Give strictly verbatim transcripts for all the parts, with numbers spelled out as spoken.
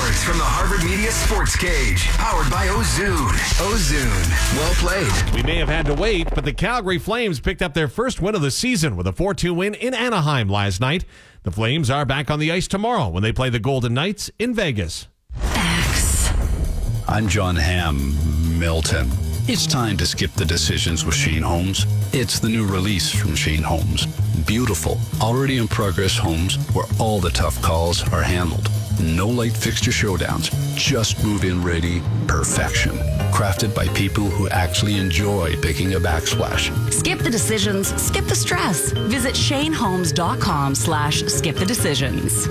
Sports from the Harvard Media Sports Cage. Powered by Ozoon. Ozoon. Well played. We may have had to wait, but the Calgary Flames picked up their first win of the season with a four two win in Anaheim last night. The Flames are back on the ice tomorrow when they play the Golden Knights in Vegas. X. I'm John Hamm, Milton. It's time to skip the decisions with Shane Homes. It's the new release from Shane Homes. Beautiful, already in progress homes where all the tough calls are handled. No light fixture showdowns, just move-in ready perfection. Crafted by people who actually enjoy picking a backsplash. Skip the decisions, skip the stress. Visit shanehomes.com slash skip the decisions.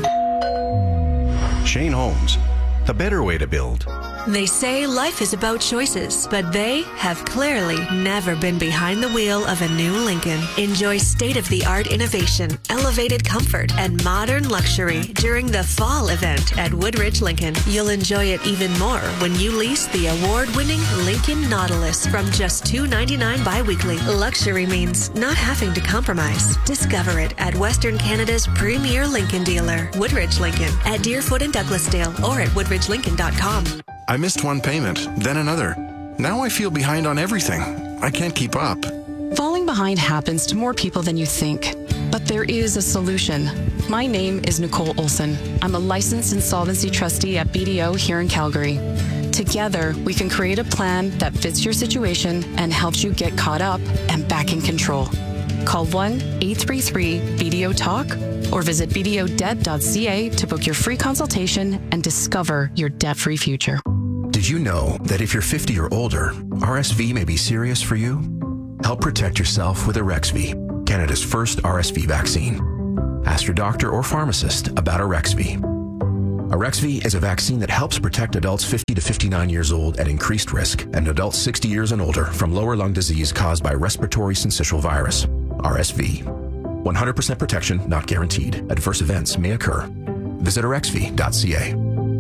Shane Homes, the better way to build. They say life is about choices, but they have clearly never been behind the wheel of a new Lincoln. Enjoy state-of-the-art innovation, elevated comfort, and modern luxury during the fall event at Woodridge Lincoln. You'll enjoy it even more when you lease the award-winning Lincoln Nautilus from just two dollars and ninety-nine cents bi-weekly. Luxury means not having to compromise. Discover it at Western Canada's premier Lincoln dealer, Woodridge Lincoln, at Deerfoot and Douglasdale, or at woodridge lincoln dot com. I missed one payment, then another. Now I feel behind on everything. I can't keep up. Falling behind happens to more people than you think, but there is a solution. My name is Nicole Olson. I'm a licensed insolvency trustee at B D O here in Calgary. Together, we can create a plan that fits your situation and helps you get caught up and back in control. Call one eight three three B D O talk or visit b d o debt dot c a to book your free consultation and discover your debt-free future. Did you know that if you're fifty or older, R S V may be serious for you? Help protect yourself with Arexvy, Canada's first R S V vaccine. Ask your doctor or pharmacist about Arexvy. Arexvy is a vaccine that helps protect adults fifty to fifty-nine years old at increased risk and adults sixty years and older from lower lung disease caused by respiratory syncytial virus, R S V. one hundred percent protection not guaranteed. Adverse events may occur. Visit arexvy dot c a.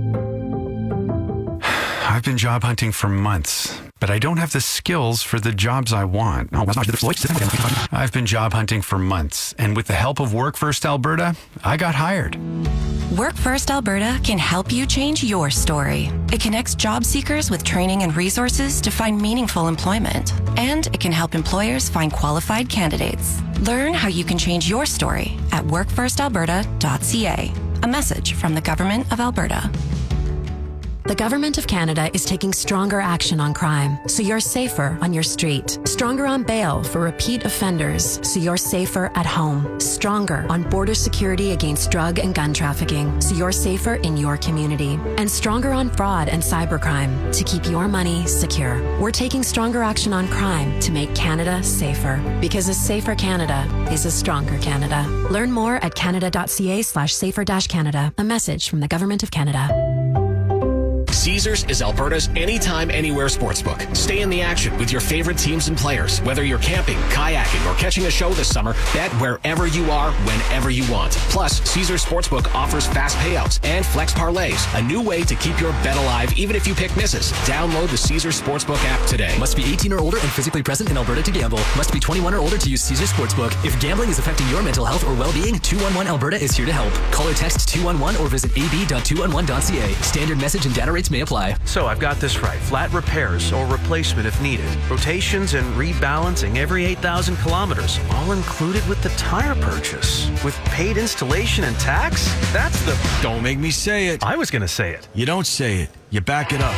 I've been job hunting for months, but I don't have the skills for the jobs I want. I've been job hunting for months, and with the help of Work First Alberta, I got hired. Work First Alberta can help you change your story. It connects job seekers with training and resources to find meaningful employment, and it can help employers find qualified candidates. Learn how you can change your story at work first alberta dot c a. A message from the Government of Alberta. The Government of Canada is taking stronger action on crime, so you're safer on your street. Stronger on bail for repeat offenders, so you're safer at home. Stronger on border security against drug and gun trafficking, so you're safer in your community. And stronger on fraud and cybercrime, to keep your money secure. We're taking stronger action on crime to make Canada safer. Because a safer Canada is a stronger Canada. Learn more at canada dot c a slash safer dash Canada. A message from the Government of Canada. Caesars is Alberta's anytime, anywhere sportsbook. Stay in the action with your favorite teams and players. Whether you're camping, kayaking, or catching a show this summer, bet wherever you are, whenever you want. Plus, Caesars Sportsbook offers fast payouts and flex parlays, a new way to keep your bet alive even if you pick misses. Download the Caesars Sportsbook app today. Must be eighteen or older and physically present in Alberta to gamble. Must be twenty-one or older to use Caesars Sportsbook. If gambling is affecting your mental health or well-being, two one one Alberta is here to help. Call or text two one one or visit a b dot two one one dot c a. Standard message and data rates may apply. So I've got this right. Flat repairs or replacement if needed. Rotations and rebalancing every eight thousand kilometers. All included with the tire purchase. With paid installation and tax? That's the... Don't make me say it. I was going to say it. You don't say it. You back it up.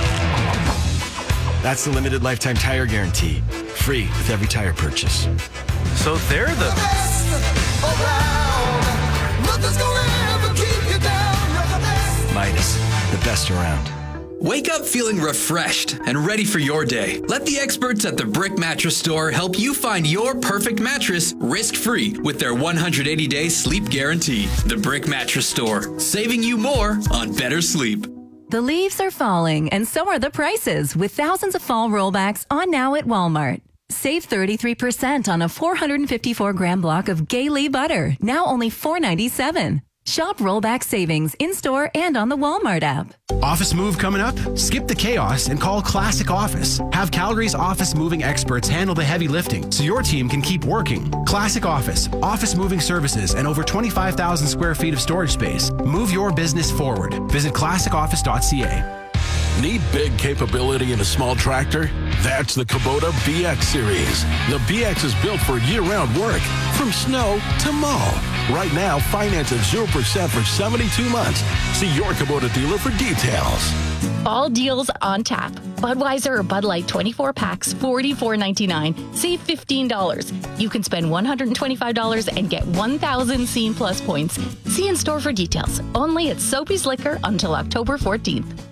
That's the limited lifetime tire guarantee. Free with every tire purchase. So they're the... best around. Nothing's gonna ever keep you down. You're the best. Midas, the best around. Wake up feeling refreshed and ready for your day. Let the experts at the Brick Mattress Store help you find your perfect mattress risk-free with their one hundred eighty day sleep guarantee. The Brick Mattress Store, saving you more on better sleep. The leaves are falling, and so are the prices, with thousands of fall rollbacks on now at Walmart. Save thirty-three percent on a four hundred fifty-four gram block of Gay Lea butter, now only four ninety-seven. Shop rollback savings in-store and on the Walmart app. Office move coming up? Skip the chaos and call Classic Office. Have Calgary's office moving experts handle the heavy lifting so your team can keep working. Classic Office, office moving services, and over twenty-five thousand square feet of storage space. Move your business forward. Visit classic office dot c a. Need big capability in a small tractor? That's the Kubota B X series. The B X is built for year-round work, from snow to mow. Right now, finance at zero percent for seventy-two months. See your Kubota dealer for details. All deals on tap. Budweiser or Bud Light twenty-four packs, forty-four ninety-nine. Save fifteen dollars. You can spend one hundred twenty-five dollars and get one thousand Scene Plus points. See in store for details. Only at Soapy's Liquor until October fourteenth.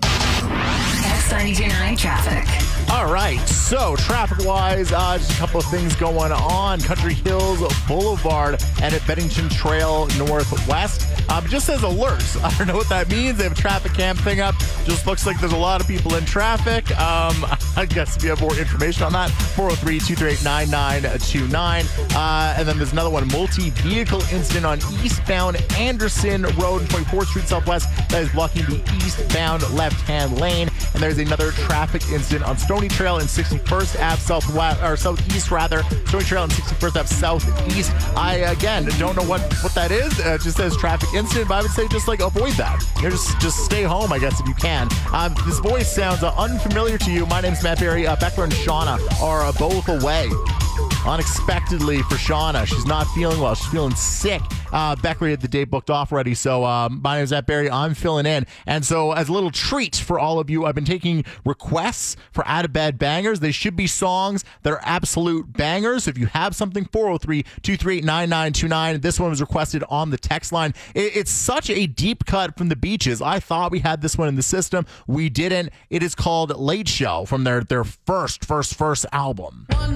X ninety-two point nine traffic. All right, so traffic-wise, uh, just a couple of things going on. Country Hills Boulevard and at Bennington Trail Northwest. Um, just says alerts. I don't know what that means. They have a traffic cam thing up. Just looks like there's a lot of people in traffic. Um, I guess if you have more information on that, four oh three, two three eight, nine nine two nine. Uh, and then there's another one, multi-vehicle incident on eastbound Anderson Road and twenty-fourth Street Southwest that is blocking the eastbound left-hand lane. And there's another traffic incident on Stony Trail and sixty-first Avenue Southwest, or Southeast rather. Stony Trail and sixty-first Avenue Southeast. I again don't know what what that is. Uh, it just says traffic incident, but I would say just like avoid that. You know, just just stay home, I guess, if you can. Um, this voice sounds uh, unfamiliar to you. My name's Matt Berry. Uh, Beckler and Shauna are uh, both away. Unexpectedly for Shauna. She's not feeling well. She's feeling sick. Uh, Beckley had the day booked off already. So um, my name is Matt Berry. I'm filling in. And so as a little treat for all of you, I've been taking requests for out of bed bangers. They should be songs that are absolute bangers. If you have something, four oh three, two three eight, nine nine two nine. This one was requested on the text line. It, it's such a deep cut from the Beaches. I thought we had this one in the system. We didn't. It is called Late Show from their, their first, first, first album. One